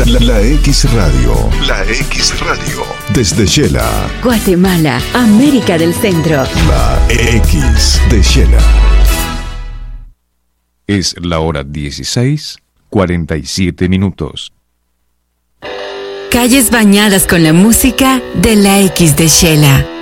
La X Radio. La X Radio. Desde Shela, Guatemala, América del Centro. La X de Shela. Es la hora 16:47. Calles bañadas con la música de la X de Shela.